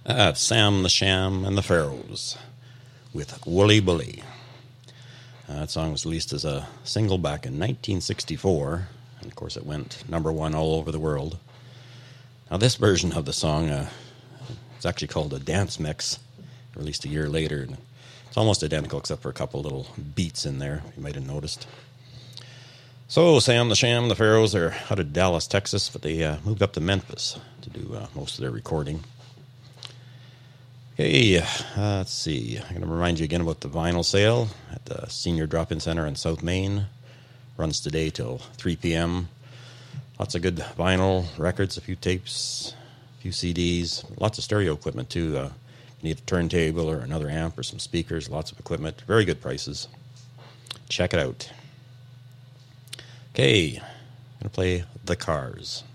Sam the Sham and the Pharaohs with Wooly Bully. That song was released as a single back in 1964, and of course it went #1 all over the world. Now this version of the song, it's actually called a dance mix, released a year later, and it's almost identical except for a couple little beats in there, you might have noticed. So Sam the Sham and the Pharaohs are out of Dallas, Texas, but they moved up to Memphis to do most of their recording. Okay, let's see. I'm going to remind you again about the vinyl sale at the Senior Drop-In Center in South Main. Runs today till 3 p.m. Lots of good vinyl records, a few tapes, a few CDs, lots of stereo equipment too. You need a turntable or another amp or some speakers, lots of equipment, very good prices. Check it out. Okay, I'm going to play The Cars.